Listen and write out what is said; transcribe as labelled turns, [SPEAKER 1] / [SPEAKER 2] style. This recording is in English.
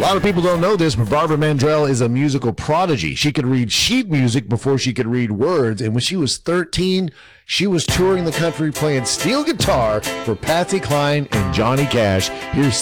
[SPEAKER 1] lot of people don't know this, but Barbara Mandrell is a musical prodigy. She could read sheet music before she could read words, and when she was 13, she was touring the country playing steel guitar for Patsy Cline and Johnny Cash. Here's